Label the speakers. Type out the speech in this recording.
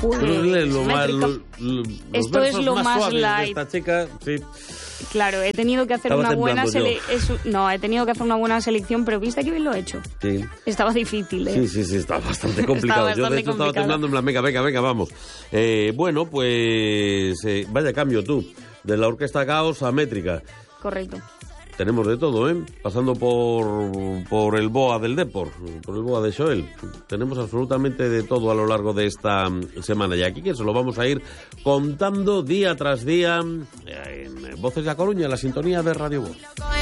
Speaker 1: Pues, esto es lo más light.
Speaker 2: Esta chica, sí.
Speaker 1: Claro, he tenido que hacer una buena selección, pero viste que bien lo he hecho.
Speaker 2: Sí.
Speaker 1: Estaba difícil, ¿eh?
Speaker 2: Sí, estaba bastante complicado. Yo de hecho estaba temblando en plan, venga, vamos. Bueno, pues vaya cambio tú, de la Orquesta Caos a Métrica.
Speaker 1: Correcto.
Speaker 2: Tenemos de todo, ¿eh? Pasando por el BOA del Depor, por el BOA de Xoel. Tenemos absolutamente de todo a lo largo de esta semana. Y aquí que se lo vamos a ir contando día tras día en Voces de A Coruña, en la sintonía de Radio Voz.